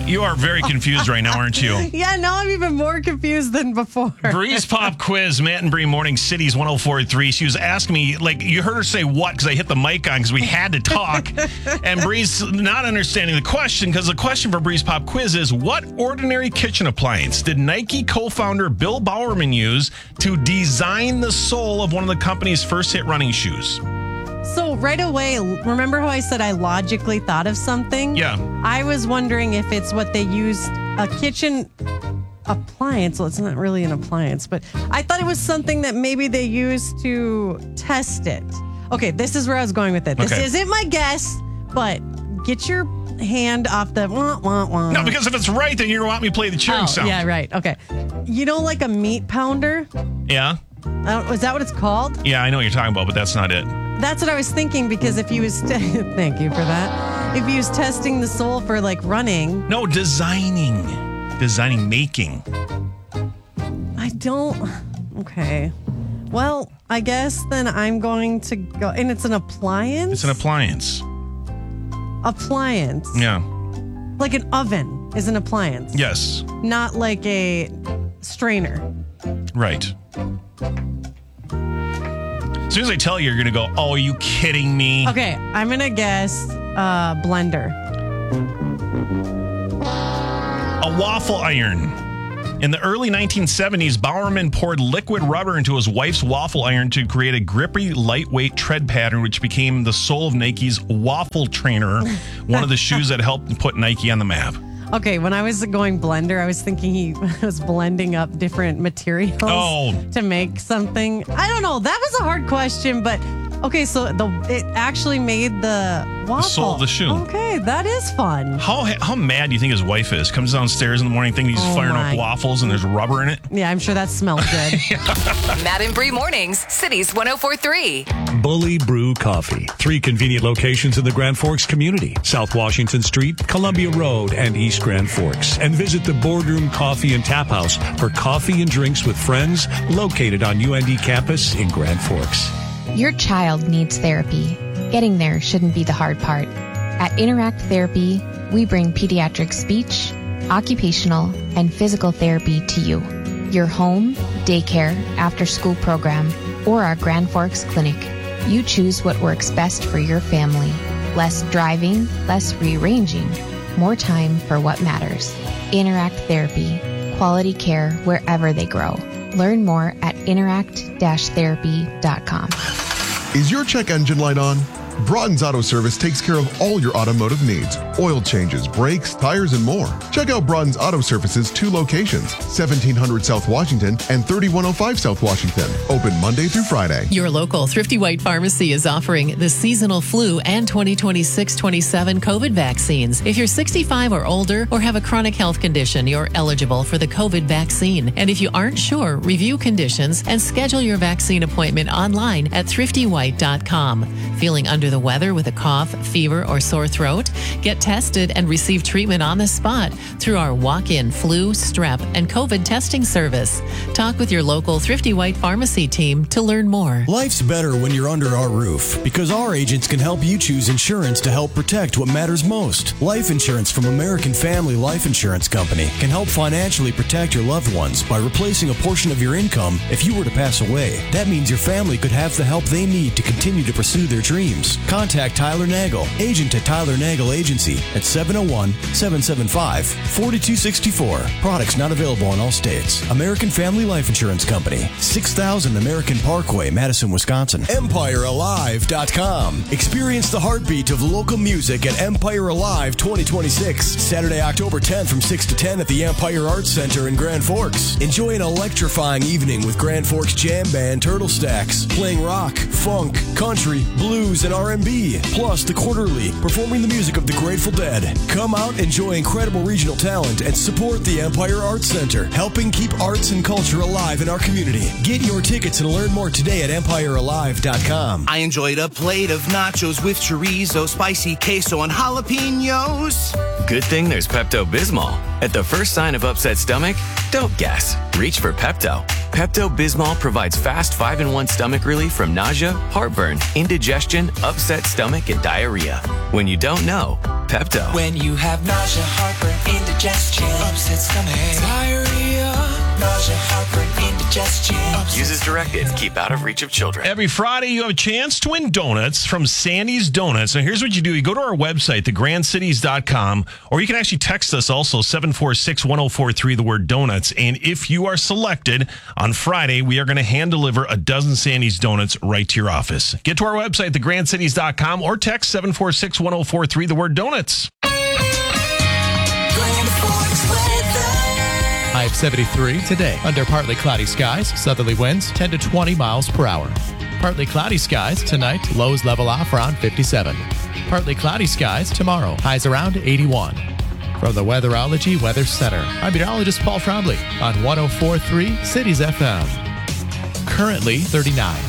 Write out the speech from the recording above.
You are very confused right now, aren't you? Yeah, now I'm even more confused than before. Breeze Pop Quiz, Matt and Bree Morning Cities 104.3. She was asking me, like, you heard her say what? Because I hit the mic on because we had to talk. And Bree's not understanding the question because the question for Breeze Pop Quiz is, what ordinary kitchen appliance did Nike co-founder Bill Bowerman use to design the sole of one of the company's first hit running shoes? So right away, remember how I said I logically thought of something? Yeah. I was wondering if it's what they used, a kitchen appliance. Well, it's not really an appliance, but I thought it was something that maybe they used to test it. Okay, this is where I was going with it. This isn't my guess, but get your hand off the wah. No, because if it's right, then you're going to want me to play the chewing sound. Yeah, right. Okay. You know, like a meat pounder? Yeah? Is that what it's called? Yeah, I know what you're talking about, but that's not it. That's what I was thinking, because if he was... Thank you for that. If he was testing the sole for, like, running... No, designing. Making. I don't... Okay. Well, I guess then I'm going to go... And it's an appliance? It's an appliance. Appliance. Yeah. Like an oven is an appliance. Yes. Not like a strainer. Right. As soon as I tell you, you're going to go, oh, are you kidding me? Okay, I'm going to guess blender. A waffle iron. In the early 1970s, Bowerman poured liquid rubber into his wife's waffle iron to create a grippy, lightweight tread pattern, which became the sole of Nike's Waffle Trainer, one of the shoes that helped put Nike on the map. Okay, when I was going blender, I was thinking he was blending up different materials to make something. I don't know. That was a hard question, but okay, so it actually made the waffle. The sole of the shoe. Okay, that is fun. How mad do you think his wife is? Comes downstairs in the morning thinking he's firing up waffles and there's rubber in it? Yeah, I'm sure that smells good. Matt and Bree Mornings, Cities 104.3. Bully Brew Coffee. 3 convenient locations in the Grand Forks community. South Washington Street, Columbia Road, and East Grand Forks. And visit the Boardroom Coffee and Tap House for coffee and drinks with friends, located on UND campus in Grand Forks. Your child needs therapy. Getting there shouldn't be the hard part. At Interact Therapy, we bring pediatric speech, occupational, and physical therapy to you. Your home, daycare, after-school program, or our Grand Forks clinic. You choose what works best for your family. Less driving, less rearranging, more time for what matters. Interact Therapy. Quality care wherever they grow. Learn more at interact-therapy.com. Is your check engine light on? Broughton's Auto Service takes care of all your automotive needs. Oil changes, brakes, tires, and more. Check out Broughton's Auto Service's 2 locations, 1700 South Washington and 3105 South Washington. Open Monday through Friday. Your local Thrifty White Pharmacy is offering the seasonal flu and 2026-27 COVID vaccines. If you're 65 or older or have a chronic health condition, you're eligible for the COVID vaccine. And if you aren't sure, review conditions and schedule your vaccine appointment online at thriftywhite.com. Feeling under the weather with a cough, fever, or sore throat? Get tested and receive treatment on the spot through our walk-in flu, strep, and COVID testing service. Talk with your local Thrifty White Pharmacy team to learn more. Life's better when you're under our roof because our agents can help you choose insurance to help protect what matters most. Life insurance from American Family Life Insurance Company can help financially protect your loved ones by replacing a portion of your income if you were to pass away. That means your family could have the help they need to continue to pursue their dreams. Contact Tyler Nagel, agent at Tyler Nagel Agency at 701-775-4264. Products not available in all states. American Family Life Insurance Company, 6000 American Parkway, Madison, Wisconsin. EmpireAlive.com. Experience the heartbeat of local music at Empire Alive 2026. Saturday, October 10th from 6 to 10 at the Empire Arts Center in Grand Forks. Enjoy an electrifying evening with Grand Forks Jam Band Turtle Stacks, playing rock, funk, country, blues, and R&B, plus The Quarterly, performing the music of the Grateful Dead. Come out, enjoy incredible regional talent, and support the Empire Arts Center, helping keep arts and culture alive in our community. Get your tickets and learn more today at EmpireAlive.com. I enjoyed a plate of nachos with chorizo, spicy queso, and jalapenos. Good thing there's Pepto-Bismol. At the first sign of upset stomach, don't guess. Reach for Pepto. Pepto-Bismol provides fast 5-in-1 stomach relief from nausea, heartburn, indigestion, upset stomach, and diarrhea. When you don't know, Pepto. When you have nausea, heartburn, indigestion, upset stomach, diarrhea, nausea, heartburn, indigestion. Use as directed. Keep out of reach of children. Every Friday, you have a chance to win donuts from Sandy's Donuts. And here's what you do. You go to our website, thegrandcities.com, or you can actually text us also, 746-1043, the word donuts. And if you are selected on Friday, we are going to hand deliver a dozen Sandy's Donuts right to your office. Get to our website, thegrandcities.com, or text 746-1043, the word donuts. High of 73 today. Under partly cloudy skies, southerly winds 10 to 20 miles per hour. Partly cloudy skies tonight, lows level off around 57. Partly cloudy skies tomorrow, highs around 81. From the Weatherology Weather Center, I'm meteorologist Paul Trombley on 104.3 Cities FM. Currently 39.